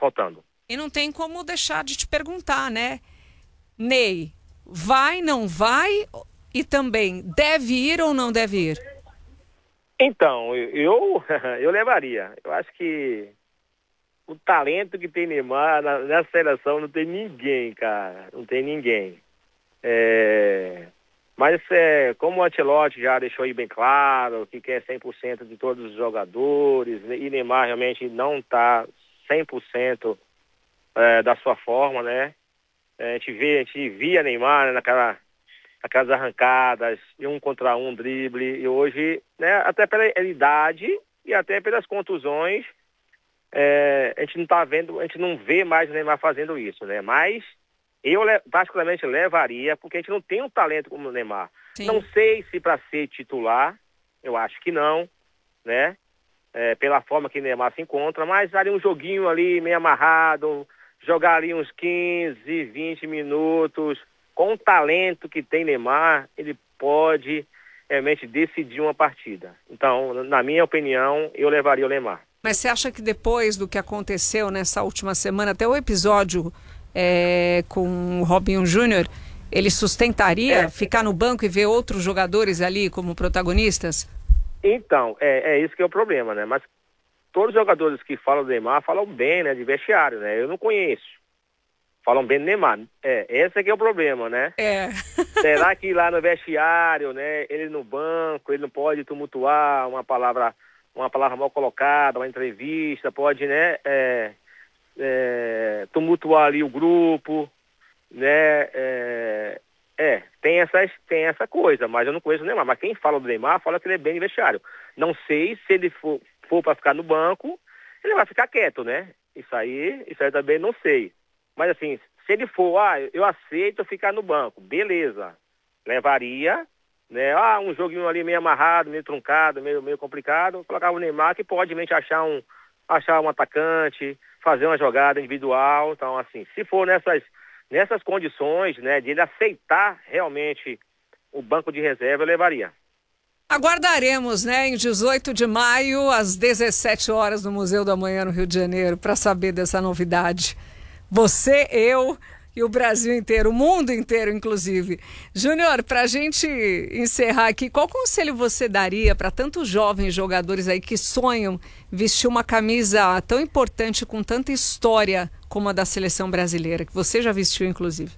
faltando. E não tem como deixar de te perguntar, né? Ney, vai, não vai? E também, deve ir ou não deve ir? Então, eu levaria. Eu acho que o talento que tem Neymar nessa seleção não tem ninguém, cara. Não tem ninguém. Mas como o Ancelotti já deixou aí bem claro que quer 100% de todos os jogadores, e Neymar realmente não está 100% da sua forma, né? A gente via Neymar, né, naquelas arrancadas, e um contra um drible, e hoje, né, até pela idade e até pelas contusões, a gente não tá vendo, a gente não vê mais o Neymar fazendo isso, né? Mas eu particularmente levaria, porque a gente não tem um talento como o Neymar. Sim. Não sei se para ser titular, eu acho que não, né? Pela forma que o Neymar se encontra, mas ali um joguinho ali meio amarrado, jogar ali uns 15, 20 minutos, com o talento que tem Neymar, ele pode realmente decidir uma partida. Então, na minha opinião, eu levaria o Neymar. Mas você acha que depois do que aconteceu nessa última semana, até o episódio com o Robinho Júnior, ele sustentaria ficar no banco e ver outros jogadores ali como protagonistas? Então, é isso que é o problema, né? Mas todos os jogadores que falam do Neymar falam bem, né, de vestiário, né? Eu não conheço. Falam bem do Neymar. Esse é que é o problema, né? Será que lá no vestiário, né, ele no banco, ele não pode tumultuar uma palavra mal colocada, uma entrevista, pode, né, tumultuar ali o grupo, né? Tem essa coisa, mas eu não conheço o Neymar. Mas quem fala do Neymar fala que ele é bem de vestiário. Não sei se ele for para ficar no banco, ele vai ficar quieto, né? Isso aí também não sei. Mas assim, se ele for, eu aceito ficar no banco, beleza. Levaria, né? Um joguinho ali meio amarrado, meio truncado, meio complicado, colocava o Neymar que pode realmente achar um atacante, fazer uma jogada individual. Então, assim, se for nessas condições, né, de ele aceitar realmente o banco de reserva, eu levaria. Aguardaremos, né, em 18 de maio, às 17 horas, no Museu da Manhã, no Rio de Janeiro, para saber dessa novidade. Você, eu e o Brasil inteiro, o mundo inteiro, inclusive. Júnior, para a gente encerrar aqui, qual conselho você daria para tantos jovens jogadores aí que sonham vestir uma camisa tão importante, com tanta história como a da seleção brasileira, que você já vestiu, inclusive?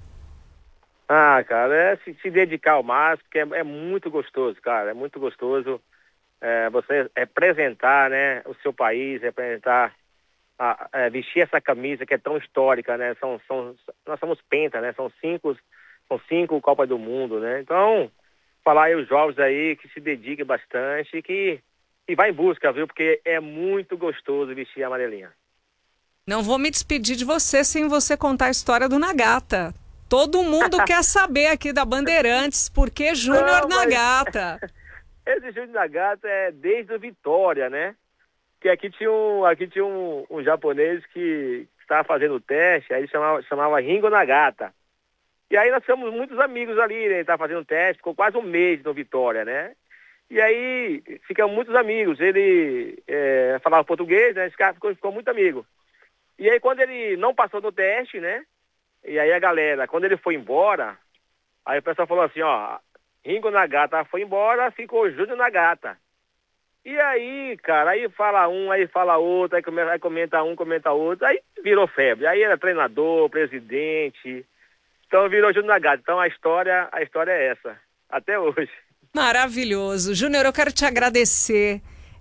Cara, se dedicar ao máximo, porque é muito gostoso, cara. É muito gostoso você representar, né, o seu país, representar, vestir essa camisa que é tão histórica, né? Nós somos penta, né? São cinco Copas do Mundo, né? Então, falar aí os jovens aí que se dediquem bastante e vá em busca, viu? Porque é muito gostoso vestir a amarelinha. Não vou me despedir de você sem você contar a história do Nagata. Todo mundo quer saber aqui da Bandeirantes, por que Júnior Nagata? Esse Júnior Nagata é desde o Vitória, né? Que aqui tinha um japonês que estava fazendo o teste, aí chamava Ringo Nagata. E aí nós somos muitos amigos ali, né? Ele estava fazendo o teste, ficou quase um mês no Vitória, né? E aí ficamos muitos amigos. Ele falava português, né? Esse cara ficou muito amigo. E aí quando ele não passou no teste, né? E aí a galera, quando ele foi embora, aí o pessoal falou assim, Ringo Nagata foi embora, ficou Júnior Nagata. E aí, cara, aí fala um, aí fala outro, aí comenta um, comenta outro, aí virou febre. Aí era treinador, presidente, então virou Júnior Nagata. Então a história é essa, até hoje. Maravilhoso. Júnior, eu quero te agradecer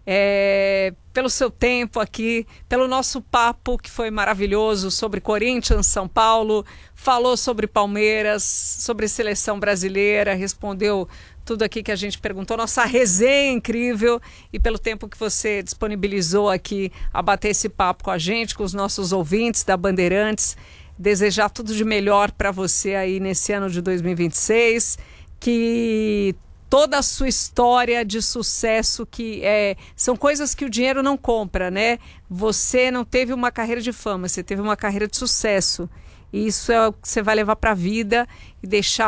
pelo seu tempo aqui, pelo nosso papo que foi maravilhoso sobre Corinthians, São Paulo, falou sobre Palmeiras, sobre seleção brasileira, respondeu tudo aqui que a gente perguntou, nossa resenha incrível, e pelo tempo que você disponibilizou aqui a bater esse papo com a gente, com os nossos ouvintes da Bandeirantes. Desejar tudo de melhor para você aí nesse ano de 2026, que toda a sua história de sucesso, são coisas que o dinheiro não compra, né? Você não teve uma carreira de fama, você teve uma carreira de sucesso. E isso é o que você vai levar para a vida e deixar